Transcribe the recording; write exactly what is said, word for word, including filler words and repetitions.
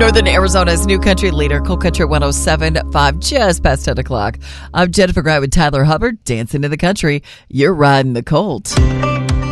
Northern Arizona's new country leader, Cool Country one oh seven point five, just past ten o'clock. I'm Jennifer Gray with Tyler Hubbard, dancing in the country. You're riding the Colt.